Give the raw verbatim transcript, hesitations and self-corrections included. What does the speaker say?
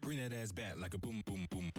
bring that ass back like a boom, boom, boom, boom.